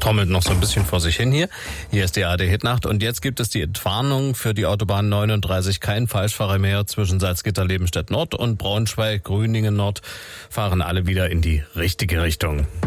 trommelt noch so ein bisschen vor sich hin hier. Hier ist die ARD Hitnacht und jetzt gibt es die Entwarnung für die Autobahn 39. Kein Falschfahrer mehr zwischen Salzgitter-Lebenstedt Nord und Braunschweig-Grüningen Nord. Fahren alle wieder in die richtige Richtung.